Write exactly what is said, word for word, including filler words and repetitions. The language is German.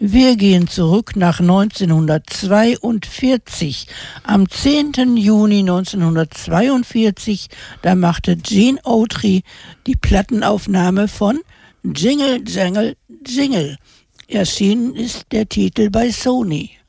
Wir gehen zurück nach neunzehnhundertzweiundvierzig. Am zehnten Juni neunzehnhundertzweiundvierzig, da machte Gene Autry die Plattenaufnahme von Jingle Jangle Jingle. Erschienen ist der Titel bei Sony.